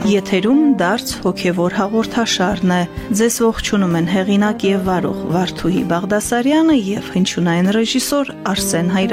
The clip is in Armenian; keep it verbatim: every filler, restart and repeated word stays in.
Եթերում դարձ հոգևոր հաղորդաշարն է։ Ձեզ ողջունում են հեղինակ եւ վարող Վարդուհի Բաղդասարյանը եւ հնչյունային ռեժիսոր Արսեն Հայրապետյանը։